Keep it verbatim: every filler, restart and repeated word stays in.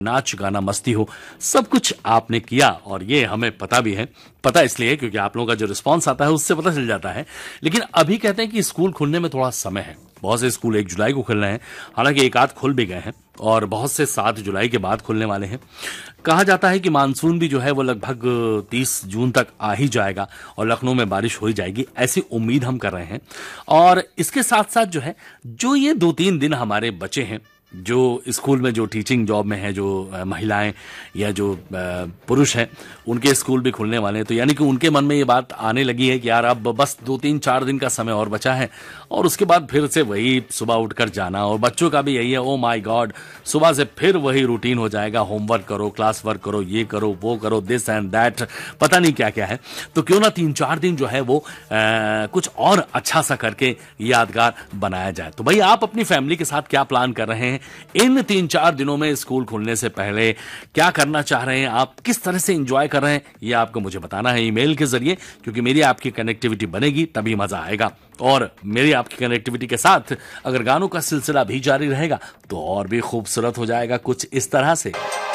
नाच गाना मस्ती हो, सब कुछ आपने किया और ये हमें पता भी है। पता इसलिए क्योंकि आप लोगों का जो रिस्पांस आता है उससे पता चल जाता है। लेकिन अभी कहते हैं कि स्कूल खुलने में थोड़ा समय है। बहुत से स्कूल एक जुलाई को खुल रहे हैं, हालांकि एक आध खुल भी गए हैं और बहुत से सात जुलाई के बाद खुलने वाले हैं। कहा जाता है कि मानसून भी जो है वो लगभग तीस जून तक आ ही जाएगा और लखनऊ में बारिश हो ही जाएगी, ऐसी उम्मीद हम कर रहे हैं। और इसके साथ साथ जो है, जो ये दो तीन दिन हमारे बचे हैं, जो स्कूल में जो टीचिंग जॉब में है, जो महिलाएं या जो पुरुष हैं, उनके स्कूल भी खुलने वाले हैं। तो यानी कि उनके मन में ये बात आने लगी है कि यार अब बस दो तीन चार दिन का समय और बचा है और उसके बाद फिर से वही सुबह उठकर जाना। और बच्चों का भी यही है, ओ माय गॉड, सुबह से फिर वही रूटीन हो जाएगा, होमवर्क करो, क्लास वर्क करो, ये करो, वो करो, दिस एंड दैट, पता नहीं क्या क्या है। तो क्यों ना तीन चार दिन जो है वो आ, कुछ और अच्छा सा करके यादगार बनाया जाए। तो भाई आप अपनी फैमिली के साथ क्या प्लान कर रहे हैं इन तीन चार दिनों में? स्कूल खुलने से पहले क्या करना चाह रहे हैं आप, किस तरह से एंजॉय कर रहे हैं, ये आपको मुझे बताना है ईमेल के जरिए, क्योंकि मेरी आपकी कनेक्टिविटी बनेगी तभी मजा आएगा। और मेरी आपकी कनेक्टिविटी के साथ अगर गानों का सिलसिला भी जारी रहेगा तो और भी खूबसूरत हो जाएगा, कुछ इस तरह से।